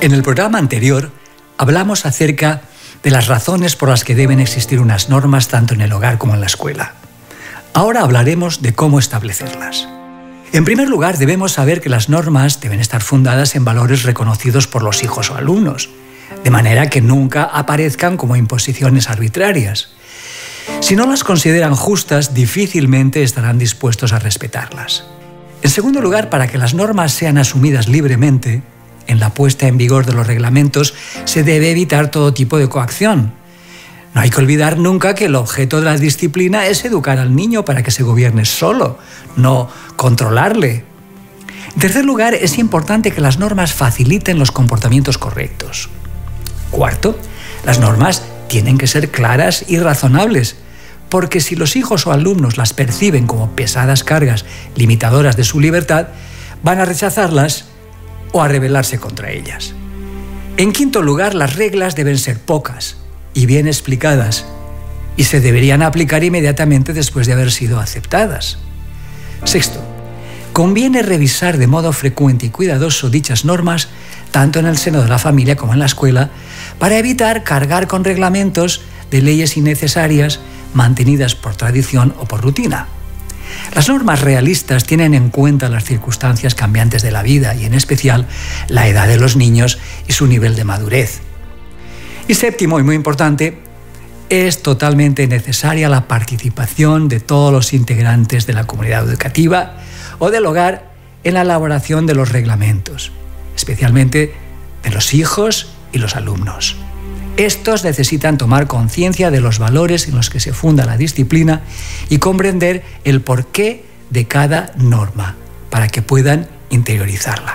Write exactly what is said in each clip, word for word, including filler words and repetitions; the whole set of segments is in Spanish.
En el programa anterior hablamos acerca de las razones por las que deben existir unas normas tanto en el hogar como en la escuela. Ahora hablaremos de cómo establecerlas. En primer lugar, debemos saber que las normas deben estar fundadas en valores reconocidos por los hijos o alumnos, de manera que nunca aparezcan como imposiciones arbitrarias. Si no las consideran justas, difícilmente estarán dispuestos a respetarlas. En segundo lugar, para que las normas sean asumidas libremente, en la puesta en vigor de los reglamentos se debe evitar todo tipo de coacción. No hay que olvidar nunca que el objeto de la disciplina es educar al niño para que se gobierne solo, no controlarle. En tercer lugar, es importante que las normas faciliten los comportamientos correctos. Cuarto, las normas tienen que ser claras y razonables, porque si los hijos o alumnos las perciben como pesadas cargas limitadoras de su libertad, van a rechazarlas o a rebelarse contra ellas. En quinto lugar, las reglas deben ser pocas y bien explicadas y se deberían aplicar inmediatamente después de haber sido aceptadas. Sexto, conviene revisar de modo frecuente y cuidadoso dichas normas tanto en el seno de la familia como en la escuela para evitar cargar con reglamentos de leyes innecesarias mantenidas por tradición o por rutina. Las normas realistas tienen en cuenta las circunstancias cambiantes de la vida y en especial la edad de los niños y su nivel de madurez. Y séptimo, y muy importante, es totalmente necesaria la participación de todos los integrantes de la comunidad educativa o del hogar en la elaboración de los reglamentos, especialmente de los hijos y los alumnos. Estos necesitan tomar conciencia de los valores en los que se funda la disciplina y comprender el porqué de cada norma para que puedan interiorizarla.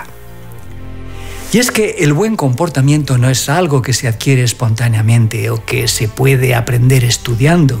Y es que el buen comportamiento no es algo que se adquiere espontáneamente o que se puede aprender estudiando.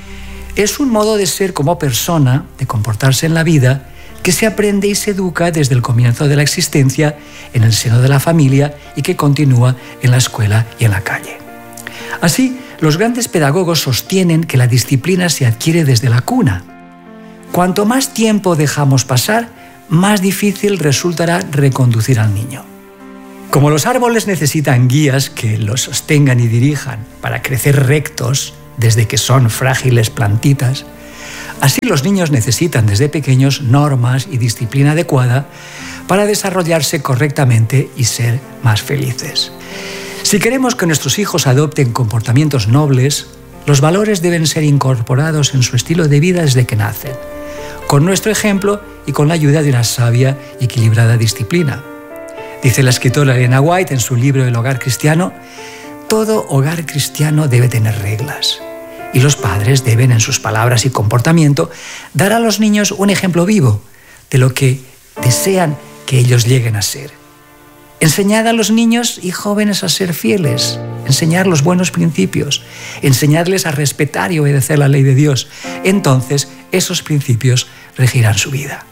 Es un modo de ser como persona, de comportarse en la vida, que se aprende y se educa desde el comienzo de la existencia en el seno de la familia y que continúa en la escuela y en la calle. Así, los grandes pedagogos sostienen que la disciplina se adquiere desde la cuna. Cuanto más tiempo dejamos pasar, más difícil resultará reconducir al niño. Como los árboles necesitan guías que los sostengan y dirijan para crecer rectos desde que son frágiles plantitas, así los niños necesitan desde pequeños normas y disciplina adecuada para desarrollarse correctamente y ser más felices. Si queremos que nuestros hijos adopten comportamientos nobles, los valores deben ser incorporados en su estilo de vida desde que nacen, con nuestro ejemplo y con la ayuda de una sabia y equilibrada disciplina. Dice la escritora Elena White en su libro El hogar cristiano, todo hogar cristiano debe tener reglas. Y los padres deben, en sus palabras y comportamiento, dar a los niños un ejemplo vivo de lo que desean que ellos lleguen a ser. Enseñad a los niños y jóvenes a ser fieles, enseñar los buenos principios, enseñarles a respetar y obedecer la ley de Dios. Entonces, esos principios regirán su vida.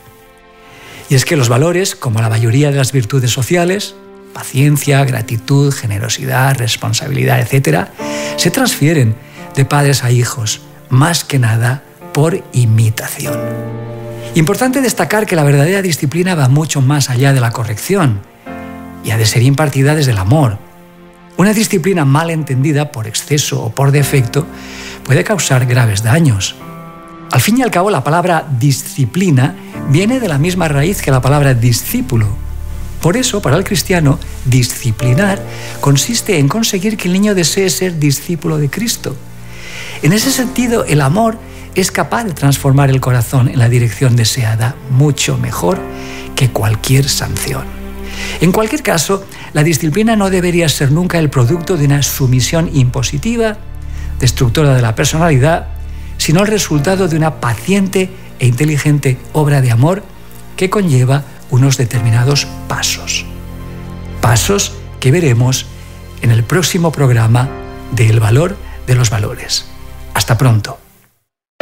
Y es que los valores, como la mayoría de las virtudes sociales, paciencia, gratitud, generosidad, responsabilidad, etcétera, se transfieren de padres a hijos, más que nada por imitación. Importante destacar que la verdadera disciplina va mucho más allá de la corrección y ha de ser impartida desde el amor. Una disciplina mal entendida por exceso o por defecto puede causar graves daños. Al fin y al cabo, la palabra disciplina viene de la misma raíz que la palabra discípulo. Por eso, para el cristiano, disciplinar consiste en conseguir que el niño desee ser discípulo de Cristo. En ese sentido, el amor es capaz de transformar el corazón en la dirección deseada mucho mejor que cualquier sanción. En cualquier caso, la disciplina no debería ser nunca el producto de una sumisión impositiva, destructora de la personalidad, sino el resultado de una paciente e inteligente obra de amor que conlleva unos determinados pasos. Pasos que veremos en el próximo programa de El valor de los valores. Hasta pronto.